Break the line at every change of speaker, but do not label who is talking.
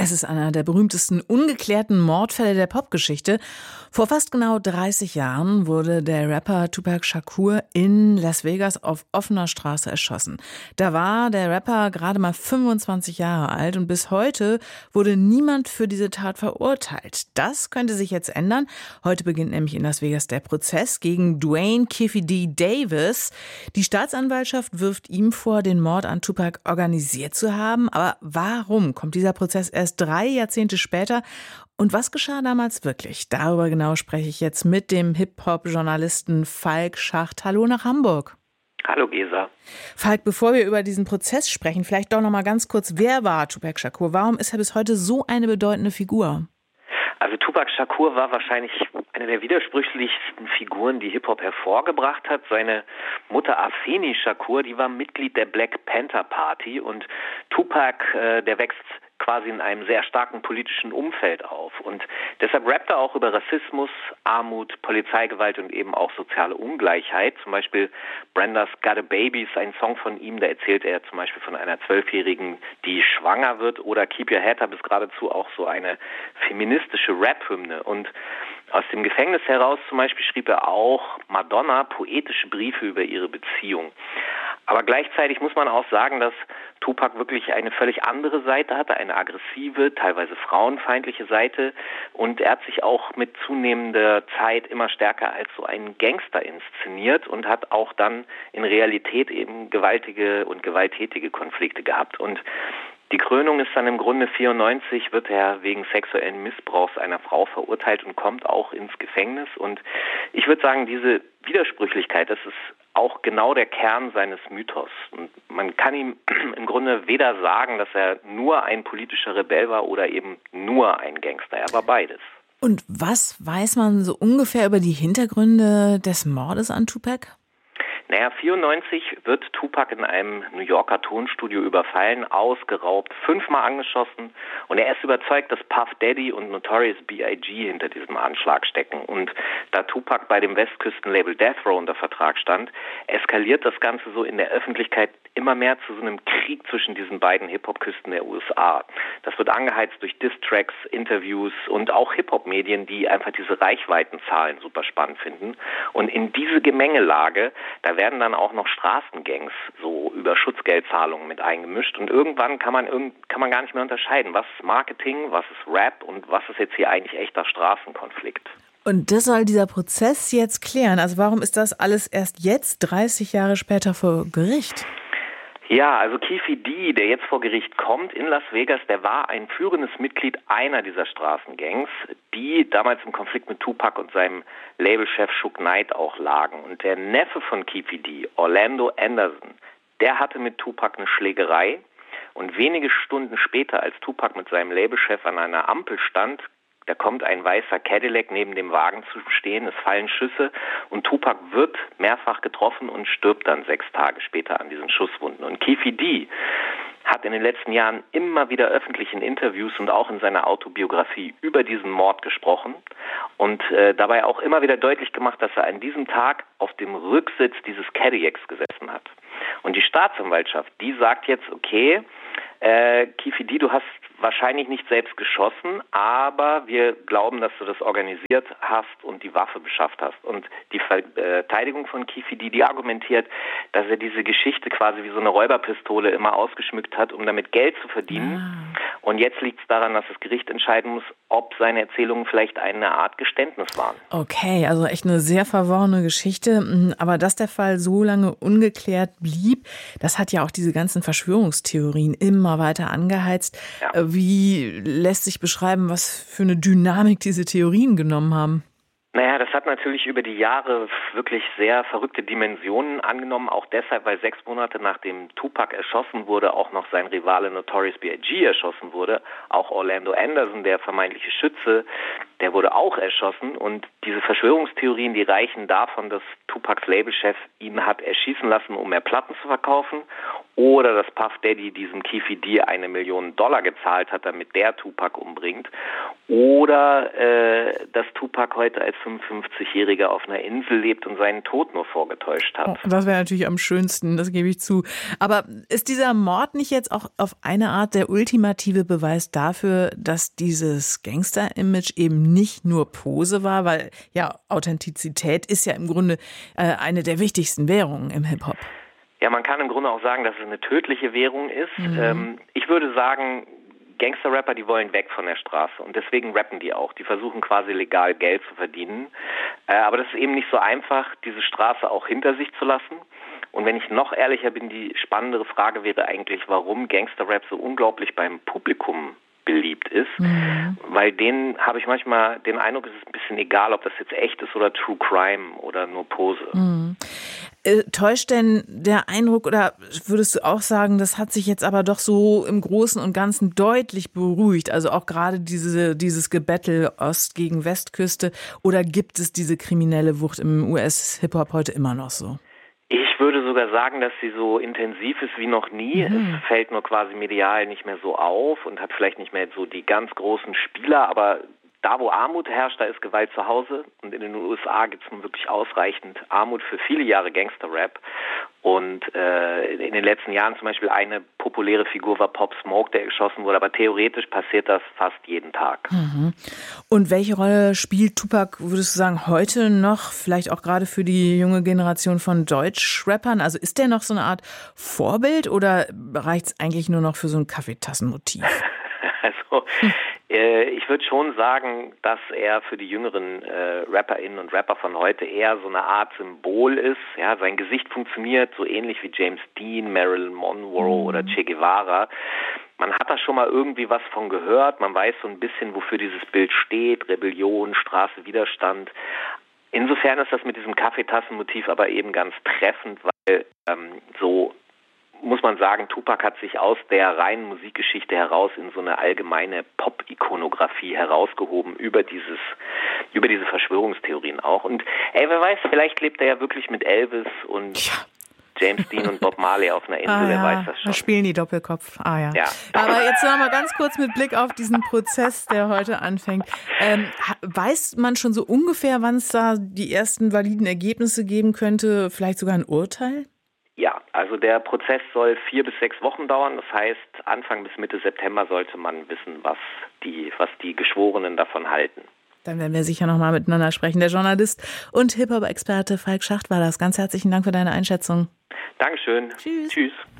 Es ist einer der berühmtesten ungeklärten Mordfälle der Popgeschichte. Vor fast genau 30 Jahren wurde der Rapper Tupac Shakur in Las Vegas auf offener Straße erschossen. Da war der Rapper gerade mal 25 Jahre alt und bis heute wurde niemand für diese Tat verurteilt. Das könnte sich jetzt ändern. Heute beginnt nämlich in Las Vegas der Prozess gegen Duane Keffe D. Davis. Die Staatsanwaltschaft wirft ihm vor, den Mord an Tupac organisiert zu haben. Aber warum kommt dieser Prozess erst 3 Jahrzehnte später? Und was geschah damals wirklich? Darüber genau spreche ich jetzt mit dem Hip-Hop-Journalisten Falk Schacht. Hallo nach Hamburg.
Hallo Gesa.
Falk, bevor wir über diesen Prozess sprechen, vielleicht doch noch mal ganz kurz, wer war Tupac Shakur? Warum ist er bis heute so eine bedeutende Figur?
Also Tupac Shakur war wahrscheinlich eine der widersprüchlichsten Figuren, die Hip-Hop hervorgebracht hat. Seine Mutter Afeni Shakur, die war Mitglied der Black Panther Party und Tupac, der wächst quasi in einem sehr starken politischen Umfeld auf. Und deshalb rappt er auch über Rassismus, Armut, Polizeigewalt und eben auch soziale Ungleichheit. Zum Beispiel Brenda's Got a Baby ist ein Song von ihm, da erzählt er zum Beispiel von einer 12-Jährigen, die schwanger wird. Oder Keep Your Head Up ist geradezu auch so eine feministische Rap-Hymne. Und aus dem Gefängnis heraus zum Beispiel schrieb er auch Madonna poetische Briefe über ihre Beziehung. Aber gleichzeitig muss man auch sagen, dass Tupac wirklich eine völlig andere Seite hatte, eine aggressive, teilweise frauenfeindliche Seite. Und er hat sich auch mit zunehmender Zeit immer stärker als so ein Gangster inszeniert und hat auch dann in Realität eben gewaltige und gewalttätige Konflikte gehabt. Und die Krönung ist dann im Grunde 1994, wird er wegen sexuellen Missbrauchs einer Frau verurteilt und kommt auch ins Gefängnis. Und ich würde sagen, diese Widersprüchlichkeit, das ist auch genau der Kern seines Mythos. Und man kann ihm im Grunde weder sagen, dass er nur ein politischer Rebell war oder eben nur ein Gangster. Er war beides.
Und was weiß man so ungefähr über die Hintergründe des Mordes an Tupac?
1994 wird Tupac in einem New Yorker Tonstudio überfallen, ausgeraubt, 5-mal angeschossen und er ist überzeugt, dass Puff Daddy und Notorious B.I.G. hinter diesem Anschlag stecken. Und da Tupac bei dem Westküstenlabel Death Row unter Vertrag stand, eskaliert das Ganze so in der Öffentlichkeit immer mehr zu so einem Krieg zwischen diesen beiden Hip-Hop-Küsten der USA. Das wird angeheizt durch Diss-Tracks, Interviews und auch Hip-Hop-Medien, die einfach diese Reichweitenzahlen super spannend finden. Und in diese Gemengelage, da werden dann auch noch Straßengangs so über Schutzgeldzahlungen mit eingemischt und irgendwann kann man gar nicht mehr unterscheiden, was ist Marketing, was ist Rap und was ist jetzt hier eigentlich echter Straßenkonflikt.
Und das soll dieser Prozess jetzt klären. Also warum ist das alles erst jetzt, 30 Jahre später, vor Gericht?
Ja, also Keffe D., der jetzt vor Gericht kommt in Las Vegas, der war ein führendes Mitglied einer dieser Straßengangs, die damals im Konflikt mit Tupac und seinem Labelchef Suge Knight auch lagen. Und der Neffe von Keffe D., Orlando Anderson, der hatte mit Tupac eine Schlägerei. Und wenige Stunden später, als Tupac mit seinem Labelchef an einer Ampel stand, da kommt ein weißer Cadillac neben dem Wagen zu stehen, es fallen Schüsse und Tupac wird mehrfach getroffen und stirbt dann 6 Tage später an diesen Schusswunden. Und Keffe D. hat in den letzten Jahren immer wieder öffentlich in Interviews und auch in seiner Autobiografie über diesen Mord gesprochen und dabei auch immer wieder deutlich gemacht, dass er an diesem Tag auf dem Rücksitz dieses Cadillacs gesessen hat. Und die Staatsanwaltschaft, die sagt jetzt, okay, Keffe D., du hast wahrscheinlich nicht selbst geschossen, aber wir glauben, dass du das organisiert hast und die Waffe beschafft hast. Und die Verteidigung von Keffe D., die argumentiert, dass er diese Geschichte quasi wie so eine Räuberpistole immer ausgeschmückt hat, um damit Geld zu verdienen. Und jetzt liegt es daran, dass das Gericht entscheiden muss, ob seine Erzählungen vielleicht eine Art Geständnis waren.
Okay, also echt eine sehr verworrene Geschichte. Aber dass der Fall so lange ungeklärt blieb, das hat ja auch diese ganzen Verschwörungstheorien immer weiter angeheizt. Ja. Wie lässt sich beschreiben, was für eine Dynamik diese Theorien genommen haben?
Naja, das hat natürlich über die Jahre wirklich sehr verrückte Dimensionen angenommen, auch deshalb, weil 6 Monate nachdem Tupac erschossen wurde, auch noch sein Rivale Notorious B.I.G. erschossen wurde. Auch Orlando Anderson, der vermeintliche Schütze, der wurde auch erschossen. Und diese Verschwörungstheorien, die reichen davon, dass Tupacs Labelchef ihn hat erschießen lassen, um mehr Platten zu verkaufen, oder dass Puff Daddy diesem Keffe D $1 Million gezahlt hat, damit der Tupac umbringt, oder dass Tupac heute als 55-Jähriger auf einer Insel lebt und seinen Tod nur vorgetäuscht hat.
Oh, das wäre natürlich am schönsten, das gebe ich zu. Aber ist dieser Mord nicht jetzt auch auf eine Art der ultimative Beweis dafür, dass dieses Gangster-Image eben nicht nur Pose war? Weil ja, Authentizität ist ja im Grunde eine der wichtigsten Währungen im Hip-Hop.
Ja, man kann im Grunde auch sagen, dass es eine tödliche Währung ist. Ich würde sagen, Gangster-Rapper, die wollen weg von der Straße und deswegen rappen die auch. Die versuchen quasi legal Geld zu verdienen. Aber das ist eben nicht so einfach, diese Straße auch hinter sich zu lassen. Und wenn ich noch ehrlicher bin, die spannendere Frage wäre eigentlich, warum Gangster-Rap so unglaublich beim Publikum beliebt ist. Weil denen habe ich manchmal den Eindruck, es ist ein bisschen egal, ob das jetzt echt ist oder True Crime oder nur Pose.
Täuscht denn der Eindruck oder würdest du auch sagen, das hat sich jetzt aber doch so im Großen und Ganzen deutlich beruhigt? Also auch gerade dieses Gebettel Ost- gegen Westküste, oder gibt es diese kriminelle Wucht im US-Hip-Hop heute immer noch so?
Ich würde sogar sagen, dass sie so intensiv ist wie noch nie. Es fällt nur quasi medial nicht mehr so auf und hat vielleicht nicht mehr so die ganz großen Spieler, aber da, wo Armut herrscht, da ist Gewalt zu Hause. Und in den USA gibt es nun wirklich ausreichend Armut für viele Jahre Gangster-Rap. Und in den letzten Jahren zum Beispiel eine populäre Figur war Pop Smoke, der geschossen wurde. Aber theoretisch passiert das fast jeden Tag.
Und welche Rolle spielt Tupac, würdest du sagen, heute noch, vielleicht auch gerade für die junge Generation von Deutschrappern? Also ist der noch so eine Art Vorbild oder reicht es eigentlich nur noch für so ein Kaffeetassenmotiv?
Also ich würde schon sagen, dass er für die jüngeren RapperInnen und Rapper von heute eher so eine Art Symbol ist. Ja, sein Gesicht funktioniert so ähnlich wie James Dean, Marilyn Monroe oder Che Guevara. Man hat da schon mal irgendwie was von gehört. Man weiß so ein bisschen, wofür dieses Bild steht. Rebellion, Straße, Widerstand. Insofern ist das mit diesem Kaffeetassenmotiv aber eben ganz treffend, weil so muss man sagen, Tupac hat sich aus der reinen Musikgeschichte heraus in so eine allgemeine Pop-Ikonografie herausgehoben über diese Verschwörungstheorien auch. Und wer weiß, vielleicht lebt er ja wirklich mit Elvis und James Dean und Bob Marley auf einer Insel, wer weiß das schon.
Da spielen die Doppelkopf. Ja. Aber jetzt noch mal ganz kurz mit Blick auf diesen Prozess, der heute anfängt. Weiß man schon so ungefähr, wann es da die ersten validen Ergebnisse geben könnte, vielleicht sogar ein Urteil?
Ja, also der Prozess soll 4 bis 6 Wochen dauern. Das heißt, Anfang bis Mitte September sollte man wissen, was die Geschworenen davon halten.
Dann werden wir sicher noch mal miteinander sprechen. Der Journalist und Hip-Hop-Experte Falk Schacht war das. Ganz herzlichen Dank für deine Einschätzung.
Dankeschön.
Tschüss.
Tschüss.